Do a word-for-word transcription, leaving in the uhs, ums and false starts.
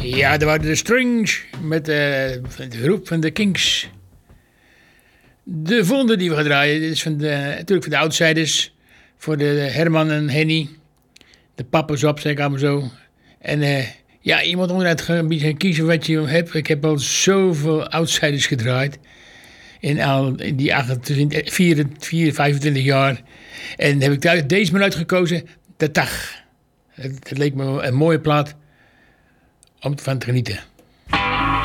Ja, dat waren de Strings met uh, de groep van de Kinks. De volgende die we gaan draaien is van de, natuurlijk van de Outsiders. Voor de Herman en Henny. De pappers op, zeg ik allemaal zo. En uh, ja, iemand onderuit een beetje gaan kiezen wat je hebt. Ik heb al zoveel Outsiders gedraaid. In, al, in die achtentwintig, vierentwintig, vijfentwintig jaar. En heb ik daar deze maar uitgekozen. De Tag. Het, het leek me een mooie plaat om van te genieten.